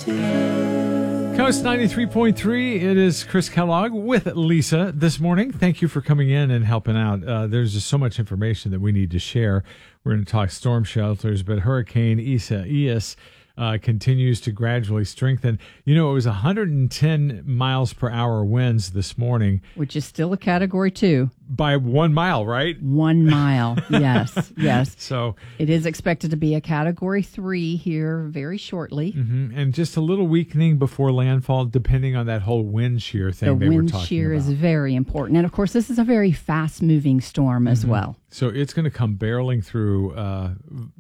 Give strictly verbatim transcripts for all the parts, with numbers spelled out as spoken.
Coast ninety-three point three, it is Chris Kellogg with Lisa this morning. Thank you for coming in and helping out. Uh, there's just so much information that we need to share. We're going to talk storm shelters, but Hurricane Isa, Ias uh, continues to gradually strengthen. You know, it was one hundred ten miles per hour winds this morning. Which is still a category two. By one mile, right? One mile, yes, yes. So it is expected to be a category three here very shortly. Mm-hmm. And just a little weakening before landfall, depending on that whole wind shear thing the they were wind talking shear about. is very important. And, of course, this is a very fast-moving storm as Mm-hmm. well. So it's going to come barreling through uh,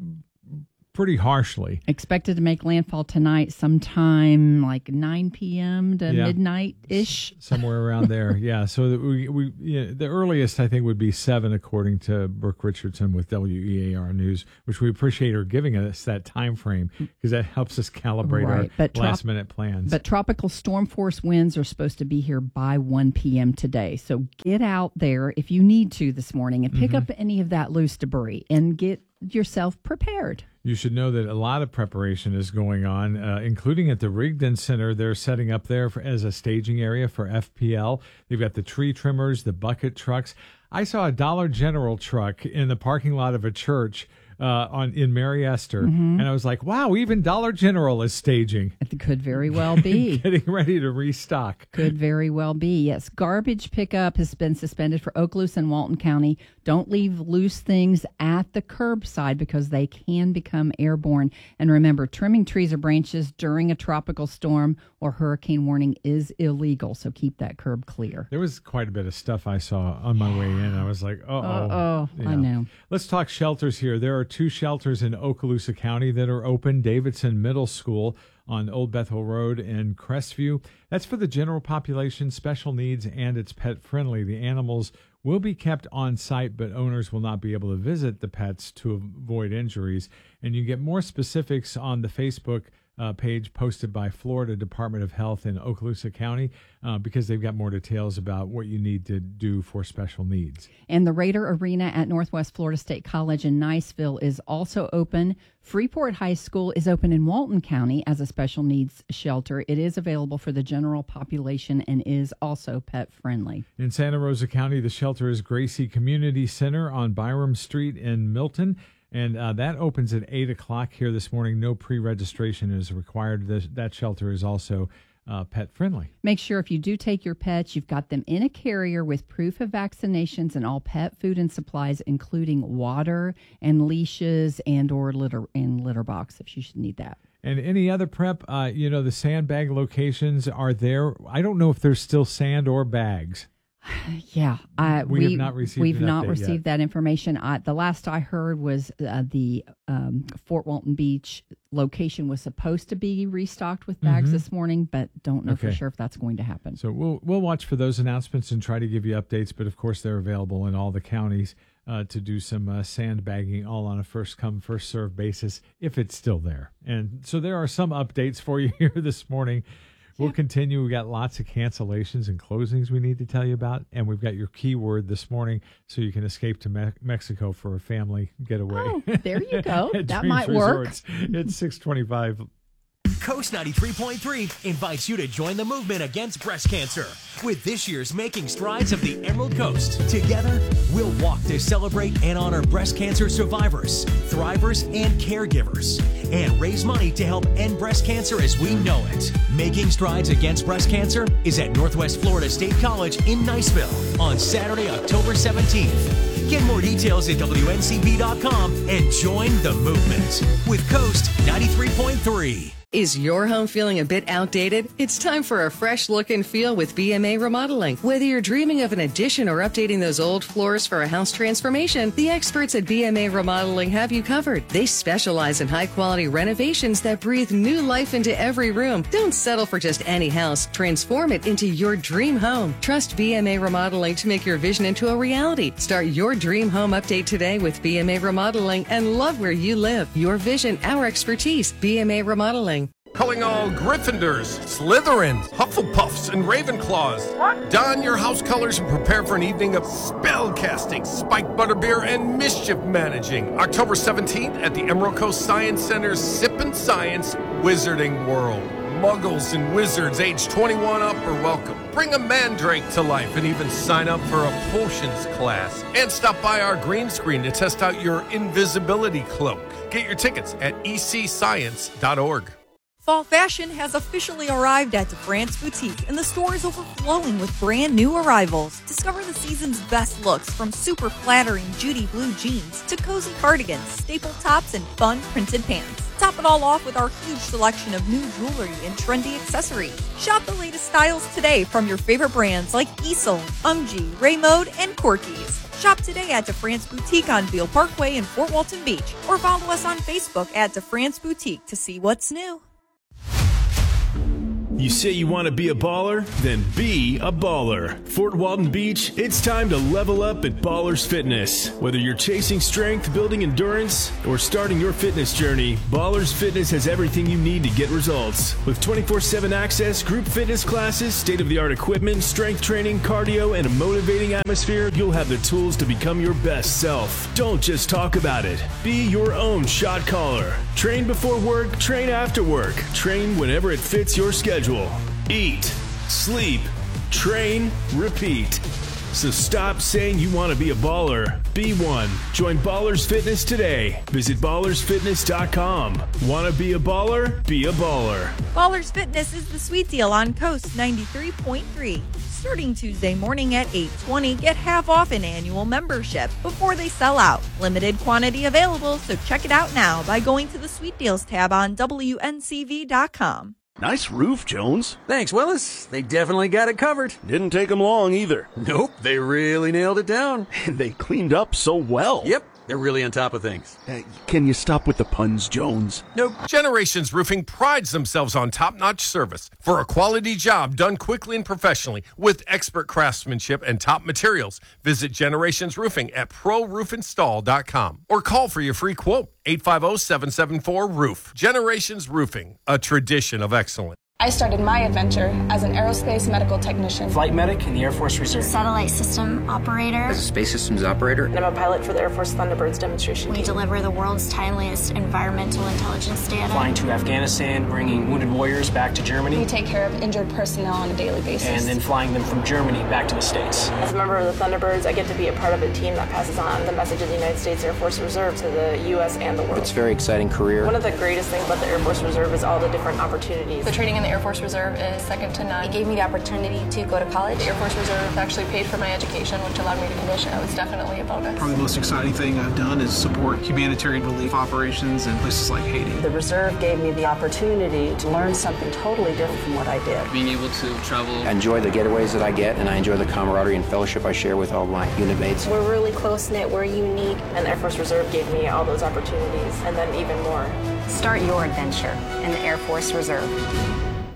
pretty harshly. Expected to make landfall tonight sometime like nine p.m. to Yeah. midnight-ish. S- somewhere around there. Yeah. So that we, we yeah, the earliest, I think, would be seven, according to Brooke Richardson with W E A R News, which we appreciate her giving us that time frame because that helps us calibrate Right, our but trop- last-minute plans. But tropical storm force winds are supposed to be here by one p.m. today. So get out there if you need to this morning and pick Mm-hmm. up any of that loose debris and get yourself prepared. You should know that a lot of preparation is going on, uh, including at the Rigdon Center. They're setting up there for, as a staging area for F P L. They've got the tree trimmers, the bucket trucks. I saw a Dollar General truck in the parking lot of a church uh, on in Mary Esther, Mm-hmm. and I was like, wow, even Dollar General is staging. It could very well be. Getting ready to restock. Could very well be. Yes, garbage pickup has been suspended for Okaloosa and Walton County. Don't leave loose things at the curbside because they can become airborne. And remember, trimming trees or branches during a tropical storm or hurricane warning is illegal, so keep that curb clear. There was quite a bit of stuff I saw on my way in. I was like, uh-oh. Uh-oh, I know. Let's talk shelters here. There are two shelters in Okaloosa County that are open. Davidson Middle School on Old Bethel Road in Crestview. That's for the general population, special needs, and it's pet-friendly. The animals will be kept on site, but owners will not be able to visit the pets to avoid injuries. And you get more specifics on the Facebook Uh, page posted by Florida Department of Health in Okaloosa County uh, because they've got more details about what you need to do for special needs. And the Raider Arena at Northwest Florida State College in Niceville is also open. Freeport High School is open in Walton County as a special needs shelter. It is available for the general population and is also pet friendly. In Santa Rosa County, the shelter is Gracie Community Center on Byram Street in Milton. And uh, that opens at eight o'clock here this morning. No pre-registration is required. This, that shelter is also uh, pet-friendly. Make sure if you do take your pets, you've got them in a carrier with proof of vaccinations and all pet food and supplies, including water and leashes and or litter and litter box if you should need that. And any other prep, uh, you know, the sandbag locations are there. I don't know if there's still sand or bags. Yeah, uh, we, we have not received. We've an not update received yet. that information. I, the last I heard was uh, the um, Fort Walton Beach location was supposed to be restocked with bags Mm-hmm. this morning, but don't know Okay. for sure if that's going to happen. So we'll we'll watch for those announcements and try to give you updates. But of course, they're available in all the counties uh, to do some uh, sandbagging, all on a first come first served basis if it's still there. And so there are some updates for you here this morning. We'll continue. We got lots of cancellations and closings we need to tell you about, and we've got your keyword this morning, so you can escape to Me- Mexico for a family getaway. Oh, there you go. At That Dreams might work. Resorts. It's six twenty-five. Coast ninety-three point three invites you to join the movement against breast cancer with this year's Making Strides of the Emerald Coast. Together, we'll walk to celebrate and honor breast cancer survivors, thrivers, and caregivers, and raise money to help end breast cancer as we know it. Making Strides Against Breast Cancer is at Northwest Florida State College in Niceville on Saturday, October seventeenth. Get more details at W N C B dot com and join the movement with Coast ninety-three point three. Is your home feeling a bit outdated? It's time for a fresh look and feel with B M A Remodeling. Whether you're dreaming of an addition or updating those old floors for a house transformation, the experts at B M A Remodeling have you covered. They specialize in high-quality renovations that breathe new life into every room. Don't settle for just any house. Transform it into your dream home. Trust B M A Remodeling to make your vision into a reality. Start your dream home update today with B M A Remodeling and love where you live. Your vision, our expertise. B M A Remodeling. Calling all Gryffindors, Slytherins, Hufflepuffs, and Ravenclaws. What? Don your house colors and prepare for an evening of spellcasting, spiked butterbeer, and mischief managing. October seventeenth at the Emerald Coast Science Center's Sippin' Science Wizarding World. Muggles and wizards age twenty-one up are welcome. Bring a mandrake to life and even sign up for a potions class. And stop by our green screen to test out your invisibility cloak. Get your tickets at e c science dot org. Fall fashion has officially arrived at DeFrance Boutique, and the store is overflowing with brand new arrivals. Discover the season's best looks, from super flattering Judy blue jeans to cozy cardigans, staple tops, and fun printed pants. Top it all off with our huge selection of new jewelry and trendy accessories. Shop the latest styles today from your favorite brands like Easel, Umgee, Raymode, and Corky's. Shop today at DeFrance Boutique on Beale Parkway in Fort Walton Beach, or follow us on Facebook at DeFrance Boutique to see what's new. You say you want to be a baller? Then be a baller. Fort Walton Beach, it's time to level up at Ballers Fitness. Whether you're chasing strength, building endurance, or starting your fitness journey, Ballers Fitness has everything you need to get results. With twenty-four seven access, group fitness classes, state-of-the-art equipment, strength training, cardio, and a motivating atmosphere, you'll have the tools to become your best self. Don't just talk about it. Be your own shot caller. Train before work, train after work. Train whenever it fits your schedule. Eat, sleep, train, repeat. So stop saying you want to be a baller. Be one. Join Ballers Fitness today. Visit ballers fitness dot com. Want to be a baller? Be a baller. Ballers Fitness is the sweet deal on Coast ninety-three point three. Starting Tuesday morning at eight twenty, get half off an annual membership before they sell out. Limited quantity available, so check it out now by going to the Sweet Deals tab on W N C V dot com. Nice roof, Jones. Thanks, Willis. They definitely got it covered. Didn't take them long either. Nope, they really nailed it down. And they cleaned up so well. Yep, they're really on top of things. Uh, can you stop with the puns, Jones? Nope. Generations Roofing prides themselves on top-notch service for a quality job done quickly and professionally with expert craftsmanship and top materials. Visit Generations Roofing at pro roof install dot com or call for your free quote, eight five zero, seven seven four, roof. Generations Roofing, a tradition of excellence. I started my adventure as an aerospace medical technician. Flight medic in the Air Force Reserve. Satellite system operator. As a space systems operator. And I'm a pilot for the Air Force Thunderbirds demonstration We team. deliver the world's timeliest environmental intelligence data. Flying to Afghanistan, bringing wounded warriors back to Germany. We take care of injured personnel on a daily basis. And then flying them from Germany back to the States. As a member of the Thunderbirds, I get to be a part of a team that passes on the message of the United States Air Force Reserve to the U S and the world. It's a very exciting career. One of the greatest things about the Air Force Reserve is all the different opportunities. The training in the Air Force Reserve is second to none. It gave me the opportunity to go to college. The Air Force Reserve actually paid for my education, which allowed me to commission. That was definitely a bonus. Probably the most exciting thing I've done is support humanitarian relief operations in places like Haiti. The Reserve gave me the opportunity to learn something totally different from what I did. Being able to travel. I enjoy the getaways that I get, and I enjoy the camaraderie and fellowship I share with all my unit mates. We're really close-knit, we're unique, and the Air Force Reserve gave me all those opportunities, and then even more. Start your adventure in the Air Force Reserve.